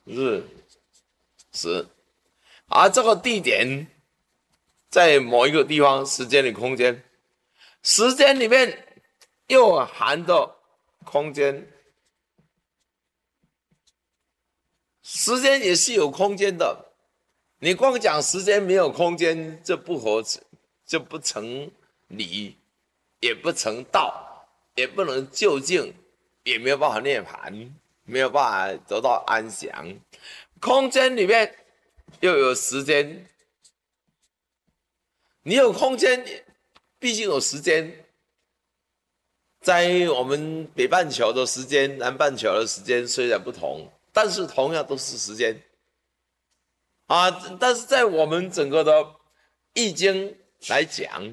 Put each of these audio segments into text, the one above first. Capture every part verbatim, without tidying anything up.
日、时，而这个地点在某一个地方，时间与空间，时间里面又含的空间，时间也是有空间的。你光讲时间没有空间，这不合，这不成理，也不成道，也不能就近，也没有办法涅槃，没有办法得到安详。空间里面又有时间，你有空间，毕竟有时间。在我们北半球的时间、南半球的时间虽然不同，但是同样都是时间啊。但是在我们整个的易经来讲，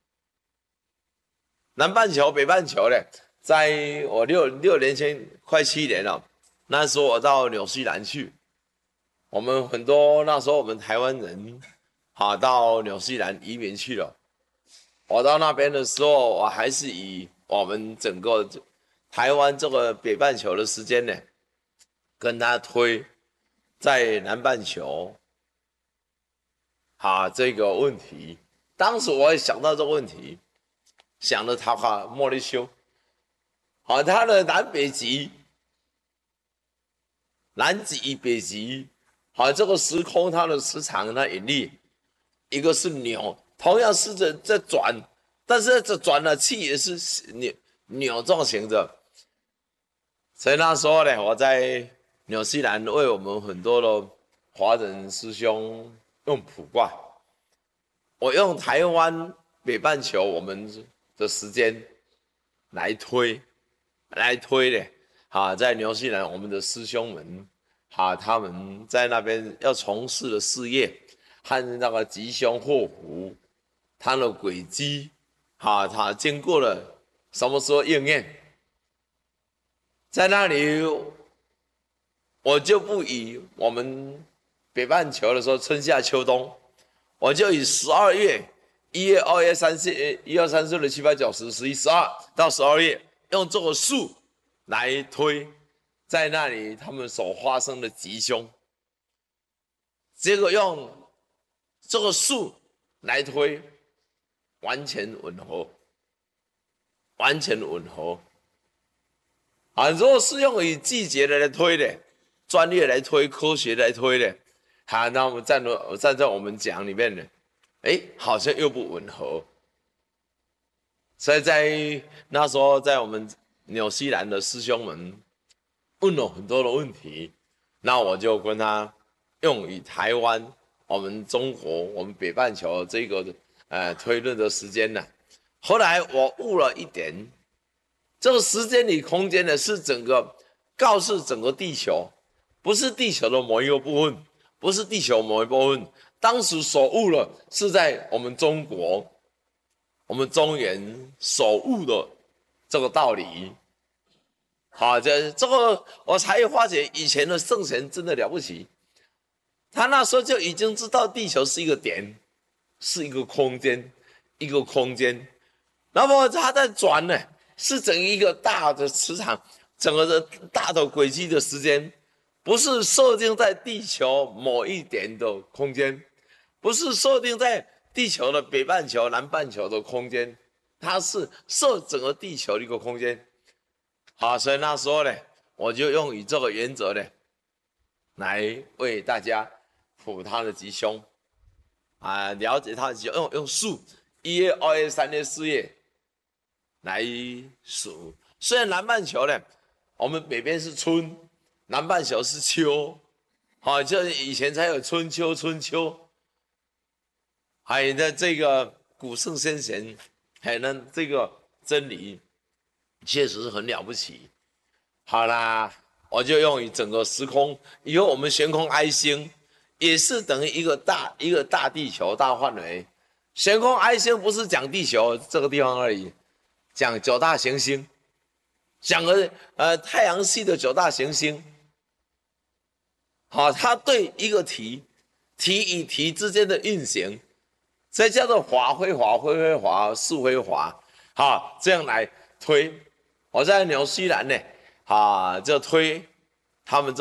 南半球、北半球呢，在我六六年前快七年了，那时候我到纽西兰去，我们很多那时候我们台湾人啊到纽西兰移民去了。我到那边的时候，我还是以我们整个台湾这个北半球的时间呢，跟他推在南半球啊这个问题。当时我也想到这个问题，想了他哈莫里修，好，他的南北极、南极、北极，好，这个时空它的磁场、它引力，一个是扭。同样是在在转，但是这转的气也是扭扭状型的，所以那时候呢，我在纽西兰为我们很多的华人师兄用卜卦，我用台湾北半球我们的时间来推，来推的，啊，在纽西兰我们的师兄们，啊，他们在那边要从事的事业和那个吉凶祸福。它的轨迹，哈，它经过了什么时候应验？在那里，我就不以我们北半球的时候春夏秋冬，我就以十二月、一月、二月、三月、一二三四六七八九十十一十二到十二月，用这个数来推，在那里他们所发生的吉凶，结果用这个数来推。完全吻合，完全吻合啊！如果是用以季节的来推的，专业来推，科学来推的，好，那我们站在站在我们讲里面的，哎，好像又不吻合。所以在那时候，在我们纽西兰的师兄们问了很多的问题，那我就跟他用以台湾、我们中国、我们北半球这个。呃，推论的时间呢？后来我悟了一点，这个时间与空间呢，是整个告诉整个地球，不是地球的某一个部分，不是地球某一部分。当时所悟了，是在我们中国，我们中原所悟的这个道理。好，这这个我才发觉以前的圣贤真的了不起，他那时候就已经知道地球是一个点。是一个空间，一个空间，那么它在转呢，是整一个大的磁场，整个的大的轨迹的时间，不是设定在地球某一点的空间，不是设定在地球的北半球、南半球的空间，它是设整个地球的一个空间。好，所以那时候呢，我就用以这个原则呢，来为大家卜它的吉凶。啊，了解它用用数，一月、二月、三月、四月来数。虽然南半球呢，我们北边是春，南半球是秋，好、啊，就以前才有春秋，春秋。还有呢，这个古圣先贤，还有呢，这个真理，确实是很了不起。好啦，我就用于整个时空，以后我们悬空哀星。也是等于一个大一个大地球大范围，悬空哀星不是讲地球这个地方而已，讲九大行星，讲了呃太阳系的九大行星。好，它对一个题，题与题之间的运行，这叫做华辉华辉辉华是辉华，好，这样来推。我在纽西兰呢，啊，就推他们这。